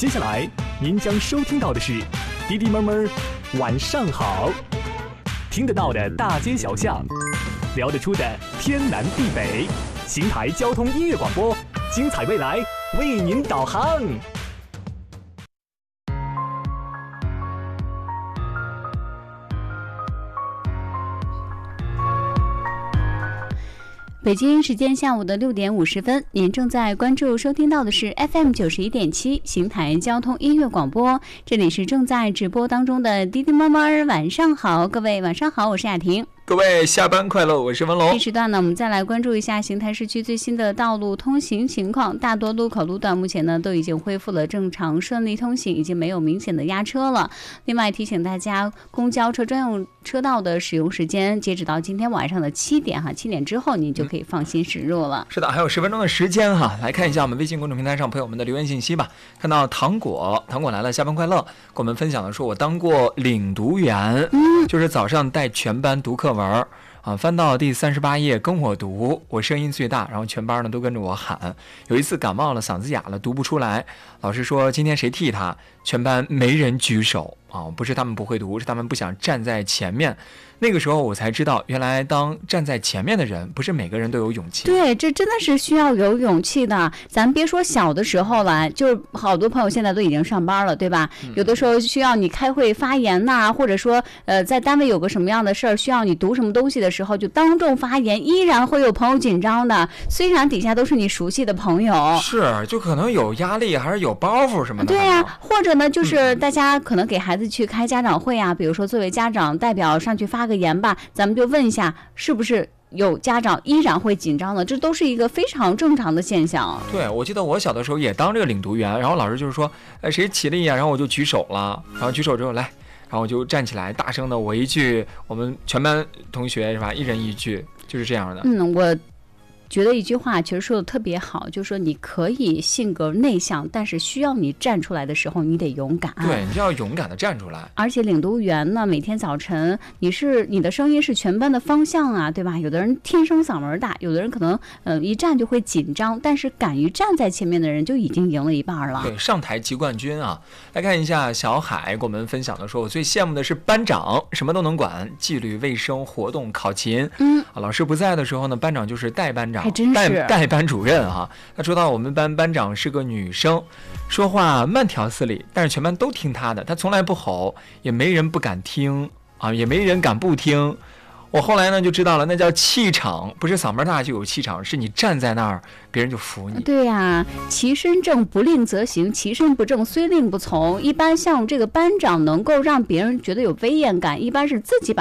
接下来您将收听到的是滴滴妹妹晚上好，听得到的大街小巷，聊得出的天南地北，邢台交通音乐广播，精彩未来为您导航。 北京时间下午的6点50分，您正在关注收听到的是 FM 91.7邢台交通音乐广播，这里是正在直播当中的滴滴妈妈晚上好，各位晚上好，我是雅婷。 各位下班快乐，我是文龙。 这时段呢，我们再来关注一下邢台市区最新的道路通行情况。大多路口路段目前呢都已经恢复了正常顺利通行，已经没有明显的压车了。另外提醒大家，公交车专用车道的使用时间截止到今天晚上的7点7点之后您就可以放心驶入了。 是的，还有10分钟的时间来看一下我们微信公众平台上朋友们的留言信息吧。看到糖果来了，下班快乐，跟我们分享的说，我当过领读员，就是早上带全班读课文翻到第38页跟我读，我声音最大，然后全班呢都跟着我喊。有一次感冒了，嗓子哑了，读不出来，老师说今天谁替他，全班没人举手不是他们不会读，是他们不想站在前面。那个时候我才知道，原来当站在前面的人不是每个人都有勇气。 对，这真的是需要有勇气的。咱别说小的时候了，就是好多朋友现在都已经上班了，对吧？有的时候需要你开会发言或者说在单位有个什么样的事儿需要你读什么东西的时候，就当众发言，依然会有朋友紧张的。虽然底下都是你熟悉的朋友， 是就可能有压力，还是有包袱什么的。 对呀，或者呢，就是大家可能给孩子去开家长会比如说作为家长代表上去发个言吧，咱们就问一下，是不是有家长依然会紧张的？这都是一个非常正常的现象。 对，我记得我小的时候也当这个领读员，然后老师就是说，谁起立然后我就举手了，然后举手之后来，然后我就站起来，大声的我一句，我们全班同学是吧，一人一句，就是这样的。 我觉得一句话其实说的特别好，就是说你可以性格内向，但是需要你站出来的时候你得勇敢。 对，你就要勇敢的站出来。 而且领读员呢，每天早晨你的声音是全班的方向对吧？有的人天生嗓门大，有的人可能一站就会紧张，但是敢于站在前面的人就已经赢了一半了。 对，上台即冠军来看一下小海给我们分享的说，我最羡慕的是班长，什么都能管，纪律卫生活动考勤。老师不在的时候呢，班长就是代班长， 还真是代班主任他说到我们班班长是个女生，说话慢条斯理，但是全班都听她的，她从来不吼，也没人不敢听也没人敢不听。我后来呢就知道了，那叫气场，不是嗓门大就有气场，是你站在那儿别人就服你。 对呀，其身正不令则行，其身不正虽令不从。一般像这个班长能够让别人觉得有威严感，一般是自己把